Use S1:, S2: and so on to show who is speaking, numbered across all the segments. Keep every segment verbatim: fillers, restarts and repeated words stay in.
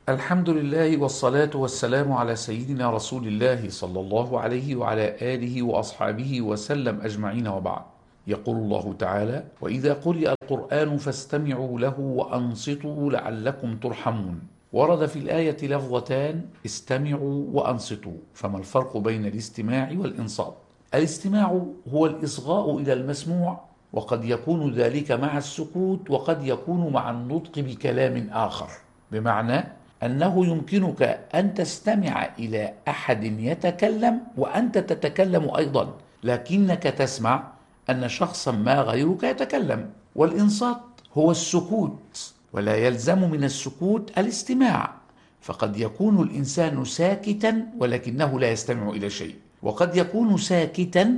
S1: الحمد لله والصلاة والسلام على سيدنا رسول الله صلى الله عليه وعلى آله وأصحابه وسلم أجمعين، وبعد. يقول الله تعالى: وإذا قرئ القرآن فاستمعوا له وأنصتوا لعلكم ترحمون. ورد في الآية لفظتان: استمعوا وأنصتوا. فما الفرق بين الاستماع والإنصات؟ الاستماع هو الإصغاء إلى المسموع، وقد يكون ذلك مع السكوت، وقد يكون مع النطق بكلام آخر. بمعنى أنه يمكنك أن تستمع إلى أحد يتكلم وأنت تتكلم أيضا، لكنك تسمع أن شخصا ما غيرك يتكلم. والإنصات هو السكوت، ولا يلزم من السكوت الاستماع، فقد يكون الإنسان ساكتا ولكنه لا يستمع إلى شيء، وقد يكون ساكتا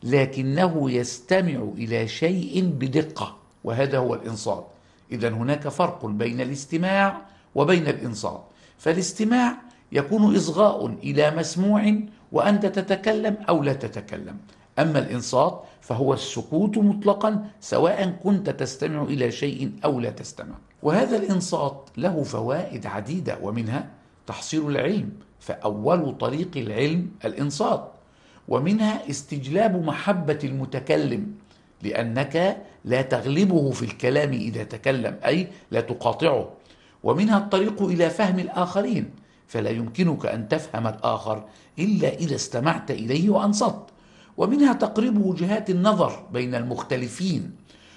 S1: لكنه يستمع إلى شيء بدقة، وهذا هو الإنصات. إذن هناك فرق بين الاستماع وبين الإنصات. فالاستماع يكون إصغاء إلى مسموع وأنت تتكلم أو لا تتكلم، أما الإنصات فهو السكوت مطلقا سواء كنت تستمع إلى شيء أو لا تستمع. وهذا الإنصات له فوائد عديدة، ومنها تحصيل العلم، فأول طريق العلم الإنصات، ومنها استجلاب محبة المتكلم، لأنك لا تغلبه في الكلام إذا تكلم، أي لا تقاطعه. ومنها الطريق إلى فهم الآخرين، فلا يمكنك أن تفهم الآخر إلا إذا استمعت إليه وأنصت. ومنها تقريب وجهات النظر بين المختلفين.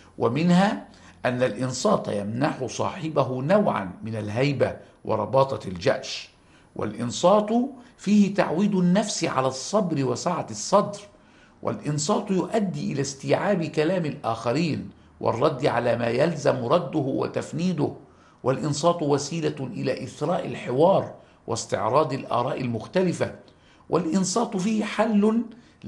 S1: ومنها أن الإنصات يمنح صاحبه نوعا من الهيبة ورباطة الجأش. والإنصات فيه تعويد النفس على الصبر وسعة الصدر. والإنصات يؤدي إلى استيعاب كلام الآخرين والرد على ما يلزم رده وتفنيده. والإنصات وسيلة إلى إثراء الحوار واستعراض الآراء المختلفة. والإنصات فيه حل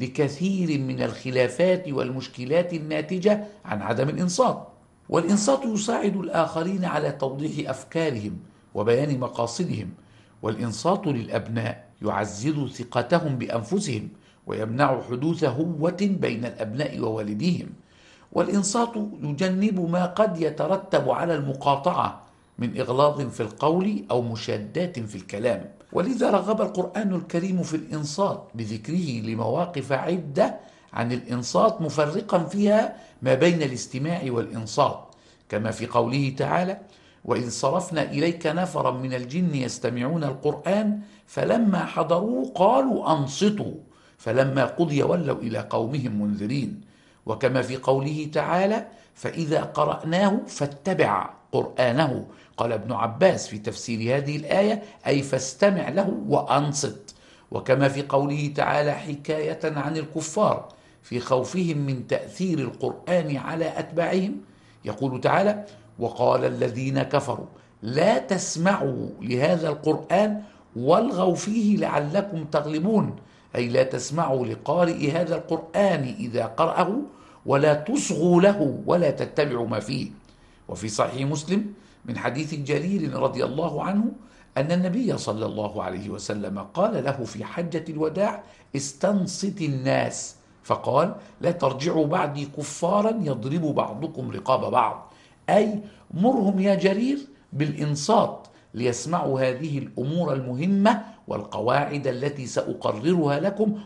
S1: لكثير من الخلافات والمشكلات الناتجة عن عدم الإنصات. والإنصات يساعد الآخرين على توضيح أفكارهم وبيان مقاصدهم. والإنصات للأبناء يعزز ثقتهم بأنفسهم ويمنع حدوث هوة بين الأبناء ووالديهم. والإنصات يجنب ما قد يترتب على المقاطعة من إغلاظ في القول أو مشادات في الكلام. ولذا رغب القرآن الكريم في الإنصات بذكره لمواقف عدة عن الإنصات، مفرقا فيها ما بين الاستماع والإنصات، كما في قوله تعالى: وإذ صرفنا إليك نفرا من الجن يستمعون القرآن فلما حضروه قالوا أنصتوا فلما قضي ولوا إلى قومهم منذرين. وكما في قوله تعالى: فإذا قرأناه فاتبع قرآنه. قال ابن عباس في تفسير هذه الآية: أي فاستمع له وأنصت. وكما في قوله تعالى حكاية عن الكفار في خوفهم من تأثير القرآن على أتباعهم، يقول تعالى: وقال الذين كفروا لا تسمعوا لهذا القرآن والغوا فيه لعلكم تغلبون، أي لا تسمعوا لقارئ هذا القرآن إذا قرأه ولا تصغوا له ولا تتبعوا ما فيه. وفي صحيح مسلم من حديث جرير رضي الله عنه أن النبي صلى الله عليه وسلم قال له في حجة الوداع: استنصت الناس، فقال: لا ترجعوا بعدي كفارا يضرب بعضكم رقاب بعض، أي مرهم يا جرير بالإنصات ليسمعوا هذه الأمور المهمة والقواعد التي سأقررها لكم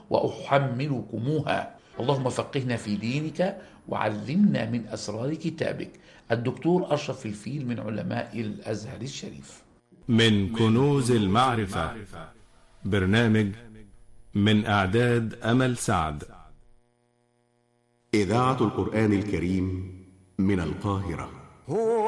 S1: وأحملكموها. اللهم فقهنا في دينك وعلمنا من أسرار كتابك. الدكتور أشرف الفيل من علماء الأزهر الشريف.
S2: من كنوز المعرفة، برنامج من إعداد أمل سعد.
S3: إذاعة القرآن الكريم من القاهرة.